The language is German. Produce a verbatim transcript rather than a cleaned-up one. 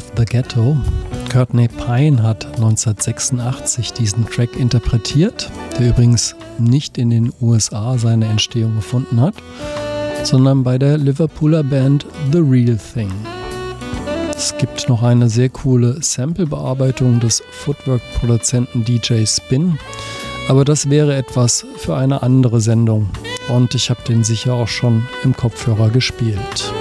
the Ghetto. Courtney Pine hat neunzehnhundertsechsundachtzig diesen Track interpretiert, der übrigens nicht in den U S A seine Entstehung gefunden hat, sondern bei der Liverpooler Band The Real Thing. Es gibt noch eine sehr coole Sample-Bearbeitung des Footwork-Produzenten D J Spin, aber das wäre etwas für eine andere Sendung und ich habe den sicher auch schon im Kopfhörer gespielt.